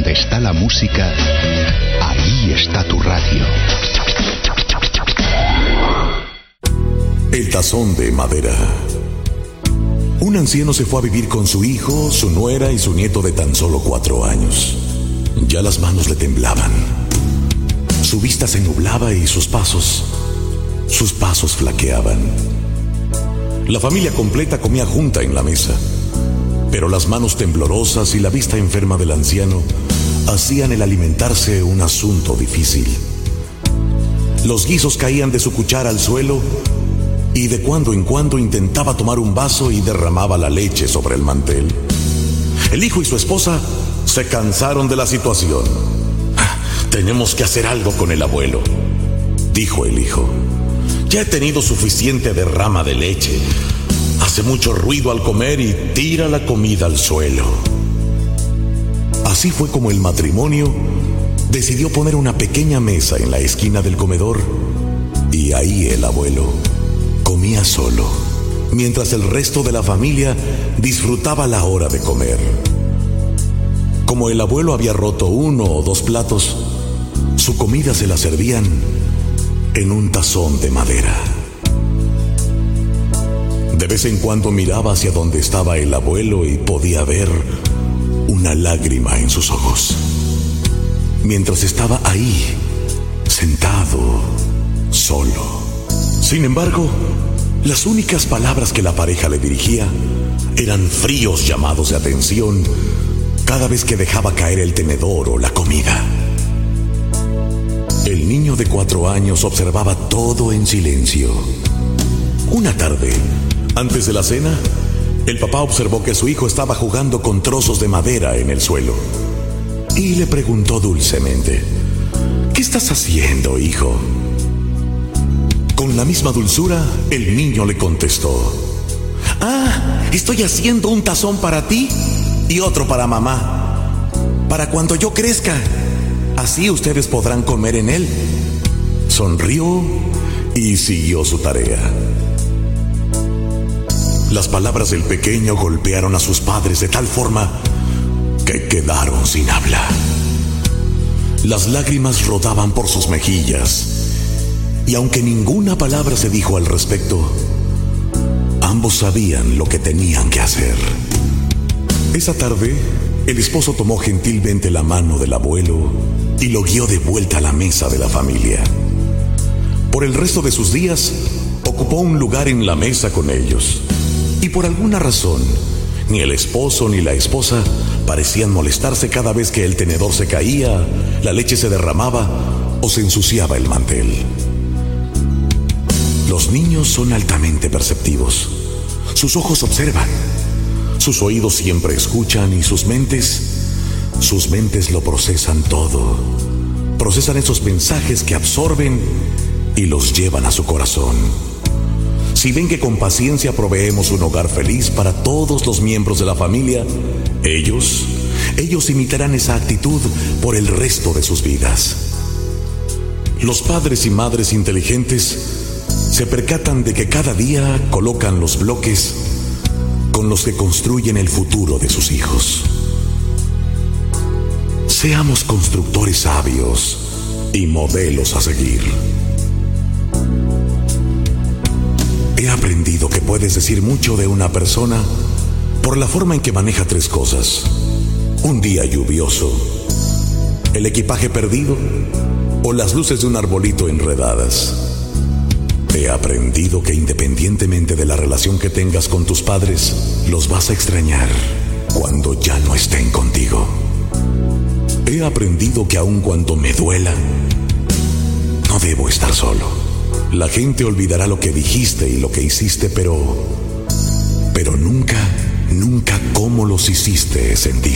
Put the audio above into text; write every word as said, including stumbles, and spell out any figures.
Donde está la música, ahí está tu radio. El tazón de madera. Un anciano se fue a vivir con su hijo, su nuera y su nieto de tan solo cuatro años. Ya las manos le temblaban. Su vista se nublaba y sus pasos, sus pasos flaqueaban. La familia completa comía junta en la mesa, pero las manos temblorosas y la vista enferma del anciano hacían el alimentarse un asunto difícil. Los guisos caían de su cuchara al suelo y de cuando en cuando intentaba tomar un vaso y derramaba la leche sobre el mantel. El hijo y su esposa se cansaron de la situación. «Tenemos que hacer algo con el abuelo», dijo el hijo. «Ya he tenido suficiente derrama de leche. Hace mucho ruido al comer y tira la comida al suelo». Así fue como el matrimonio decidió poner una pequeña mesa en la esquina del comedor y ahí el abuelo comía solo, mientras el resto de la familia disfrutaba la hora de comer. Como el abuelo había roto uno o dos platos, su comida se la servían en un tazón de madera. De vez en cuando miraba hacia donde estaba el abuelo y podía ver una lágrima en sus ojos, mientras estaba ahí, sentado, solo. Sin embargo, las únicas palabras que la pareja le dirigía eran fríos llamados de atención cada vez que dejaba caer el tenedor o la comida. El niño de cuatro años observaba todo en silencio. Una tarde, antes de la cena, el papá observó que su hijo estaba jugando con trozos de madera en el suelo y le preguntó dulcemente: «¿Qué estás haciendo, hijo?». Con la misma dulzura, el niño le contestó: «Ah, estoy haciendo un tazón para ti y otro para mamá, para cuando yo crezca. Así ustedes podrán comer en él». Sonrió y siguió su tarea. Las palabras del pequeño golpearon a sus padres de tal forma que quedaron sin habla. Las lágrimas rodaban por sus mejillas, y aunque ninguna palabra se dijo al respecto, ambos sabían lo que tenían que hacer. Esa tarde, el esposo tomó gentilmente la mano del abuelo y lo guió de vuelta a la mesa de la familia. Por el resto de sus días, ocupó un lugar en la mesa con ellos. Y por alguna razón, ni el esposo ni la esposa parecían molestarse cada vez que el tenedor se caía, la leche se derramaba o se ensuciaba el mantel. Los niños son altamente perceptivos. Sus ojos observan, sus oídos siempre escuchan y sus mentes, sus mentes lo procesan todo. Procesan esos mensajes que absorben y los llevan a su corazón. Si ven que con paciencia proveemos un hogar feliz para todos los miembros de la familia, ellos, ellos imitarán esa actitud por el resto de sus vidas. Los padres y madres inteligentes se percatan de que cada día colocan los bloques con los que construyen el futuro de sus hijos. Seamos constructores sabios y modelos a seguir. He aprendido que puedes decir mucho de una persona por la forma en que maneja tres cosas: un día lluvioso, el equipaje perdido o las luces de un arbolito enredadas. He aprendido que independientemente de la relación que tengas con tus padres, los vas a extrañar cuando ya no estén contigo. He aprendido que aun cuando me duela, no debo estar solo. La gente olvidará lo que dijiste y lo que hiciste, pero... pero nunca, nunca cómo los hiciste sentir.